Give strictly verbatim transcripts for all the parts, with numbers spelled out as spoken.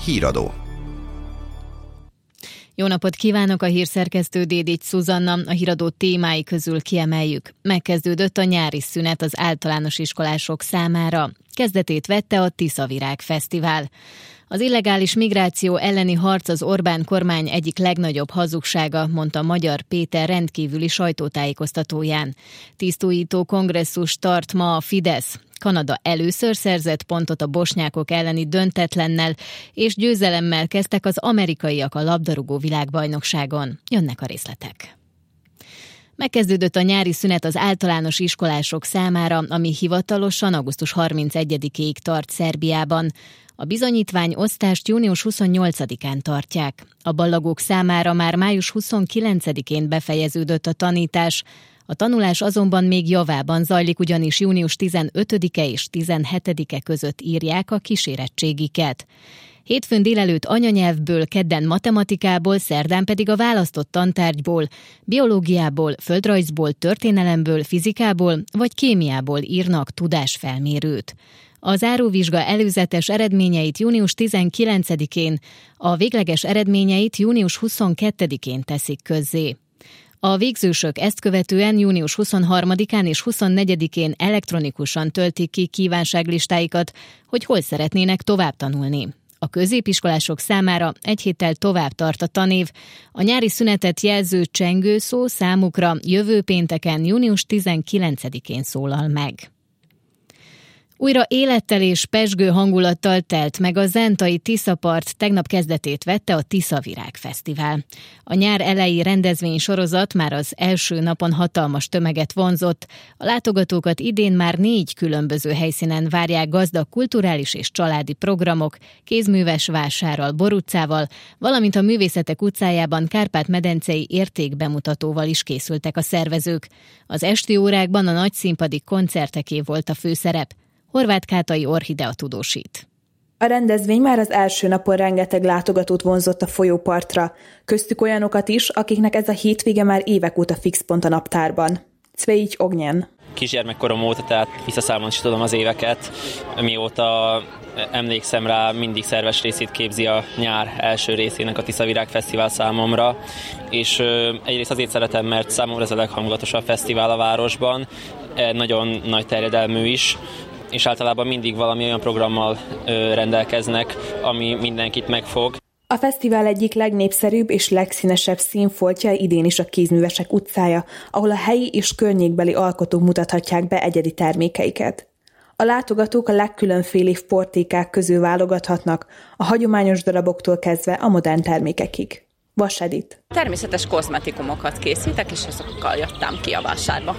Híradó. Jó napot kívánok, a hírszerkesztő Dédics Zuzanna, a híradó témái közül kiemeljük. Megkezdődött a nyári szünet az általános iskolások számára. Kezdetét vette a Tiszavirág Fesztivál. Az illegális migráció elleni harc az Orbán kormány egyik legnagyobb hazugsága, mondta Magyar Péter rendkívüli sajtótájékoztatóján. Tisztújító kongresszus tart ma a Fidesz. Kanada először szerzett pontot a bosnyákok elleni döntetlennel, és győzelemmel kezdtek az amerikaiak a labdarúgó világbajnokságon. Jönnek a részletek. Megkezdődött a nyári szünet az általános iskolások számára, ami hivatalosan augusztus harmincegyedikéig tart Szerbiában. A bizonyítványosztást június huszonnyolcadikán tartják. A ballagók számára már május huszonkilencedikén befejeződött a tanítás. A tanulás azonban még javában zajlik, ugyanis június tizenötödike és tizenhetedike között írják a kísérettségiket. Hétfőn délelőtt anyanyelvből, kedden matematikából, szerdán pedig a választott tantárgyból, biológiából, földrajzból, történelemből, fizikából vagy kémiából írnak tudásfelmérőt. A záróvizsga előzetes eredményeit június tizenkilencedikén, a végleges eredményeit június huszonkettedikén teszik közzé. A végzősök ezt követően június huszonharmadikán és huszonnegyedikén elektronikusan töltik ki kívánságlistáikat, hogy hol szeretnének tovább tanulni. A középiskolások számára egy héttel tovább tart a tanév. A nyári szünetet jelző csengőszó számukra jövő pénteken, június tizenkilencedikén szólal meg. Újra élettel és pezsgő hangulattal telt meg a zentai Tiszapart, tegnap kezdetét vette a Tiszavirág Fesztivál. A nyár eleji rendezvénysorozat már az első napon hatalmas tömeget vonzott. A látogatókat idén már négy különböző helyszínen várják gazdag kulturális és családi programok, kézműves vásárral, borutcával, valamint a Művészetek utcájában Kárpát-medencei értékbemutatóval is készültek a szervezők. Az esti órákban a nagyszínpadi koncerteké volt a főszerep. Horváth Kátai Orhidea tudósít. A rendezvény már az első napon rengeteg látogatót vonzott a folyópartra, köztük olyanokat is, akiknek ez a hétvége már évek óta fix pont a naptárban. Cvejic Ognjen. Kisgyermekkorom óta, tehát visszaszámolni is tudom az éveket, mióta emlékszem rá, mindig szerves részét képzi a nyár első részének a Tiszavirág Fesztivál számomra, és egyrészt azért szeretem, mert számomra ez a leghangulatosabb fesztivál a városban, nagyon nagy terjedelmű is, és általában mindig valami olyan programmal ö, rendelkeznek, ami mindenkit megfog. A fesztivál egyik legnépszerűbb és legszínesebb színfoltja idén is a Kézművesek utcája, ahol a helyi és környékbeli alkotók mutathatják be egyedi termékeiket. A látogatók a legkülönfélébb portékák közül válogathatnak, a hagyományos daraboktól kezdve a modern termékekig. Vas Edith. Természetes kozmetikumokat készítek, és azokkal jöttem ki a vásárba.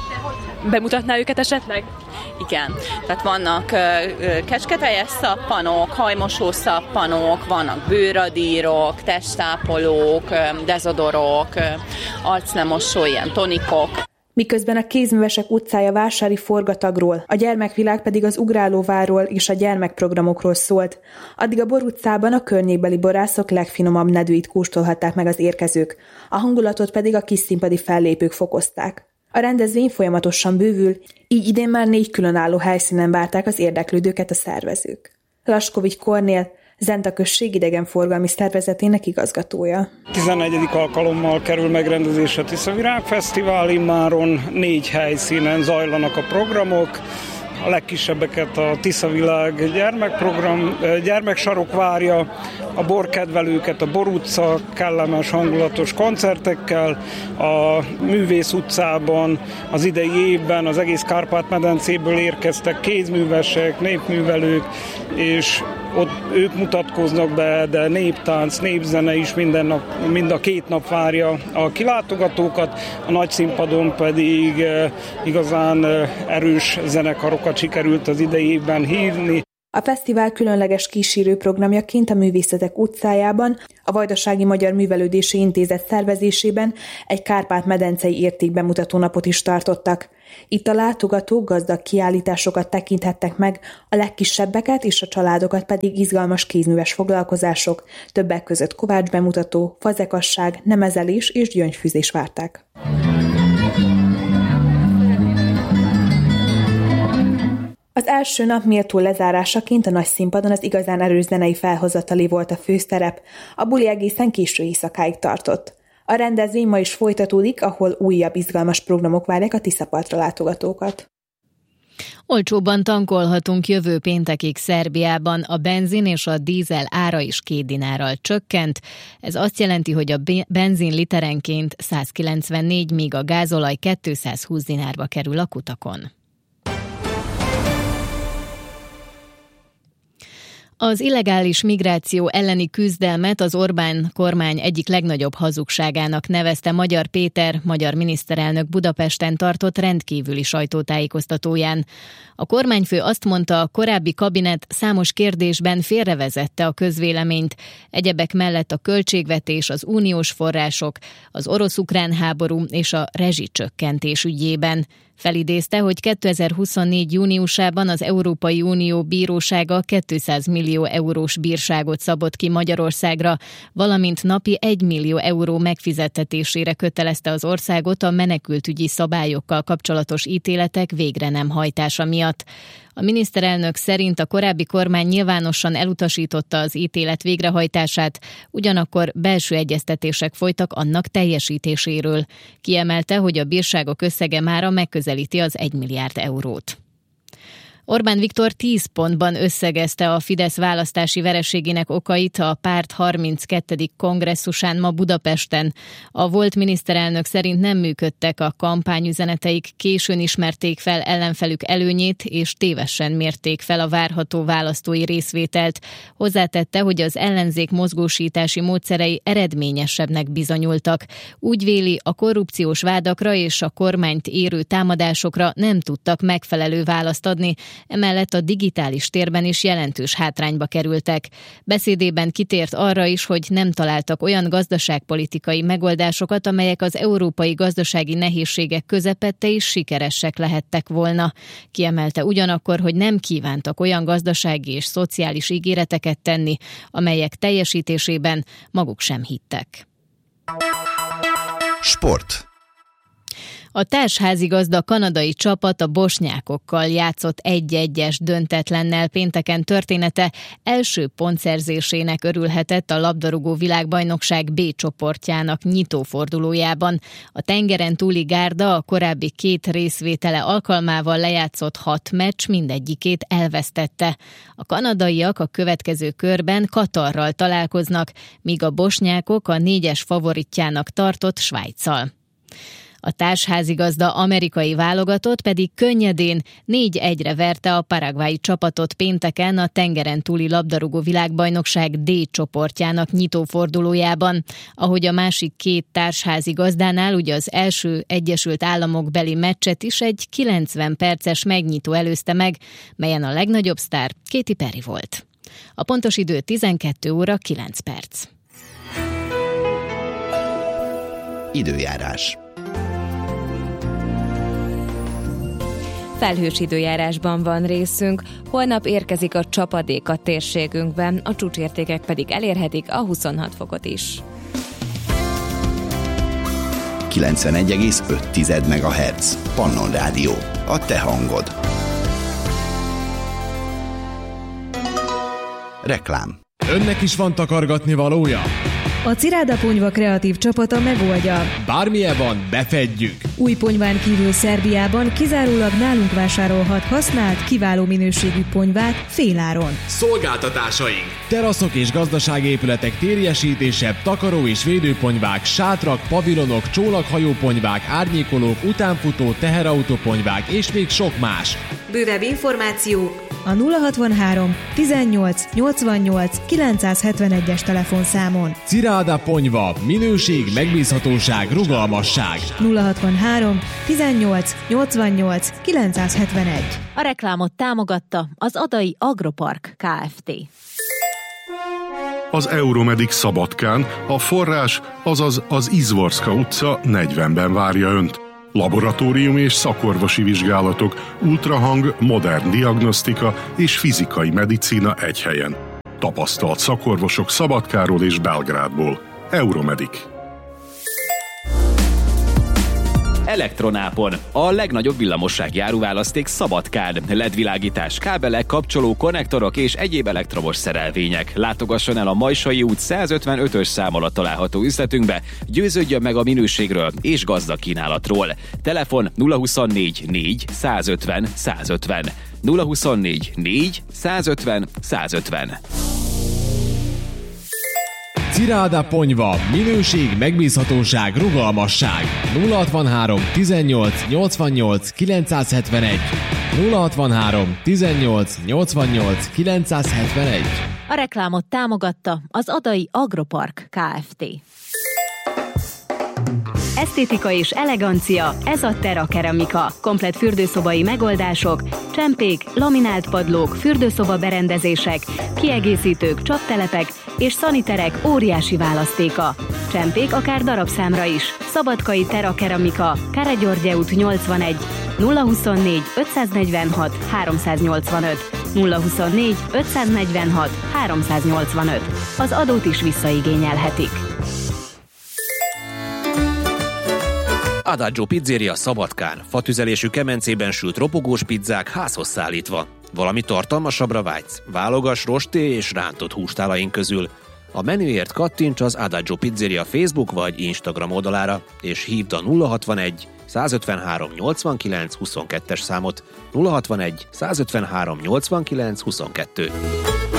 Bemutatná őket esetleg? Igen, tehát vannak uh, kecsketeljes szappanok, hajmosó szappanok, vannak bőradírok, testápolók, uh, dezodorok, uh, arcnemosó, ilyen tonikok. Miközben a Kézművesek utcája vásári forgatagról, a gyermekvilág pedig az ugrálóvárról és a gyermekprogramokról szólt, addig a Bor utcában a környékbeli borászok legfinomabb nedűit kóstolhatták meg az érkezők, a hangulatot pedig a kisszínpadi fellépők fokozták. A rendezvény folyamatosan bővül, így idén már négy különálló helyszínen várták az érdeklődőket a szervezők. Laskovics Kornél, Zenta község idegenforgalmi szervezetének igazgatója. tizennegyedik alkalommal kerül megrendezésre a Tiszavirág Fesztivál, immáron négy helyszínen zajlanak a programok. A legkisebbeket a Tiszavilág gyermekprogram, gyermeksarok várja, a borkedvelőket a Bor utca kellemes hangulatos koncertekkel, a Művész utcában az idei évben az egész Kárpát-medencéből érkeztek kézművesek, népművelők, és ott ők mutatkoznak be, de néptánc, népzene is minden nap, mind a két nap várja a kilátogatókat, a nagy színpadon pedig igazán erős zenekarokat sikerült az idei évben hívni. A fesztivál különleges kísérő programjaként a Művészetek utcájában, a Vajdasági Magyar Művelődési Intézet szervezésében egy Kárpát-medencei értékbemutató napot is tartottak. Itt a látogatók gazdag kiállításokat tekinthettek meg, a legkisebbeket és a családokat pedig izgalmas kézműves foglalkozások, többek között kovácsbemutató, fazekasság, nemezelés és gyöngyfűzés várták. Az első nap méltó lezárásaként a nagy színpadon az igazán erős zenei felhozatali volt a főszerep, a buli egészen késő éjszakáig tartott. A rendezvény ma is folytatódik, ahol újabb izgalmas programok várják a Tiszapartra látogatókat. Olcsóbban tankolhatunk jövő péntekig Szerbiában, a benzin és a dízel ára is két dinárral csökkent. Ez azt jelenti, hogy a benzin literenként száz kilencvennégy, míg a gázolaj kétszázhúsz dinárba kerül a kutakon. Az illegális migráció elleni küzdelmet az Orbán kormány egyik legnagyobb hazugságának nevezte Magyar Péter, magyar miniszterelnök Budapesten tartott rendkívüli sajtótájékoztatóján. A kormányfő azt mondta, a korábbi kabinet számos kérdésben félrevezette a közvéleményt, egyebek mellett a költségvetés, az uniós források, az orosz-ukrán háború és a rezsicsökkentés ügyében. Felidézte, hogy kétezer-huszonnégy júniusában az Európai Unió bírósága kétszáz millió eurós bírságot szabott ki Magyarországra, valamint napi egy millió euró megfizettetésére kötelezte az országot a menekültügyi szabályokkal kapcsolatos ítéletek végre nem hajtása miatt. A miniszterelnök szerint a korábbi kormány nyilvánosan elutasította az ítélet végrehajtását, ugyanakkor belső egyeztetések folytak annak teljesítéséről. Kiemelte, hogy a bírságok összege mára megközelíti az egy milliárd eurót. Orbán Viktor tíz pontban összegezte a Fidesz választási vereségének okait a párt harminckettedik kongresszusán ma Budapesten. A volt miniszterelnök szerint nem működtek a kampányüzeneteik, későn ismerték fel ellenfelük előnyét, és tévesen mérték fel a várható választói részvételt. Hozzátette, hogy az ellenzék mozgósítási módszerei eredményesebbnek bizonyultak. Úgy véli, a korrupciós vádakra és a kormányt érő támadásokra nem tudtak megfelelő választ adni, emellett a digitális térben is jelentős hátrányba kerültek. Beszédében kitért arra is, hogy nem találtak olyan gazdaságpolitikai megoldásokat, amelyek az európai gazdasági nehézségek közepette is sikeresek lehettek volna. Kiemelte ugyanakkor, hogy nem kívántak olyan gazdasági és szociális ígéreteket tenni, amelyek teljesítésében maguk sem hittek. Sport. A társházigazda kanadai csapat a bosnyákokkal játszott egy-egyes döntetlennel pénteken története első pontszerzésének örülhetett a labdarúgó világbajnokság B csoportjának nyitófordulójában. A tengeren túli gárda a korábbi két részvétele alkalmával lejátszott hat meccs mindegyikét elvesztette. A kanadaiak a következő körben Katarral találkoznak, míg a bosnyákok a négyes favoritjának tartott Svájccal. A társházigazda amerikai válogatott pedig könnyedén négy egyre verte a paraguayi csapatot pénteken a tengeren túli labdarúgó világbajnokság D csoportjának nyitófordulójában. Ahogy a másik két társházigazdánál, ugye az első Egyesült Államok beli meccset is egy kilencven perces megnyitó előzte meg, melyen a legnagyobb sztár Katy Perry volt. A pontos idő tizenkét óra kilenc perc. Időjárás. Felhős időjárásban van részünk, holnap érkezik a csapadék a térségünkben, a csúcsértékek pedig elérhetik a huszonhat fokot is. kilencvenegy egész öt megahertz. Pannon Rádió. A te hangod. Reklám. Önnek is van takargatni valója? A Ciráda Ponyva kreatív csapata megoldja. Bármilyen van, befedjük. Új ponyván kívül Szerbiában kizárólag nálunk vásárolhat használt, kiváló minőségű ponyvát féláron. Szolgáltatásaink: teraszok és gazdaságépületek térjesítése, takaró és védőponyvák, sátrak, pavilonok, csónakhajóponyvák, árnyékolók, utánfutó, teherautóponyvák és még sok más. Bővebb információ a nulla hatvanhárom tizennyolc nyolcvannyolc kilencszázhetvenegyes telefonszámon. Ciráda Ponyva. Minőség, megbízhatóság, rugalmasság. nulla hatvanhárom tizennyolc nyolcvannyolc kilencszázhetvenegy. A reklámot támogatta az Adai Agropark Kft. Az Euromedic Szabadkán a forrás, azaz az Izvorska utca negyvenben várja Önt. Laboratórium és szakorvosi vizsgálatok, ultrahang, modern diagnosztika és fizikai medicína egy helyen. Tapasztalt szakorvosok Szabadkáról és Belgrádból. Euromedic. Elektronápon. A legnagyobb villamossági áruválaszték Szabadkán. el é dé világítás, kábelek, kapcsoló, konnektorok és egyéb elektromos szerelvények. Látogasson el a Majsai út százötvenötös szám alatt található üzletünkbe, győződjön meg a minőségről és gazdag kínálatról. Telefon nulla huszonnégy négy százötven százötven. nulla huszonnégy négy százötven százötven. Ciráda Ponyva. Minőség, megbízhatóság, rugalmasság. nulla hatvanhárom tizennyolc nyolcvannyolc kilencszázhetvenegy. nulla hatvanhárom tizennyolc nyolcvannyolc kilencszázhetvenegy. A reklámot támogatta az Adai Agropark Kft. Esztétika és elegancia, ez a Terra Keramika. Komplett fürdőszobai megoldások, csempék, laminált padlók, fürdőszoba berendezések, kiegészítők, csaptelepek és szaniterek óriási választéka. Csempék akár darabszámra is. Szabadkai Terra Keramika, Káregyörgye út nyolcvanegy, nulla huszonnégy ötszáznegyvenhat háromszáznyolcvanöt, nulla huszonnégy ötszáznegyvenhat háromszáznyolcvanöt. Az adót is visszaigényelhetik. Adagio Pizzeria Szabadkán. Fatüzelésű kemencében sült ropogós pizzák házhoz szállítva. Valami tartalmasabbra vágysz? Válogass rosté és rántott hústálaink közül. A menüért kattints az Adagio Pizzeria Facebook vagy Instagram oldalára, és hívd a nulla hatvanegy százötvenhárom nyolcvankilenc huszonkettes számot. nulla hatvanegy százötvenhárom nyolcvankilenc huszonkettő.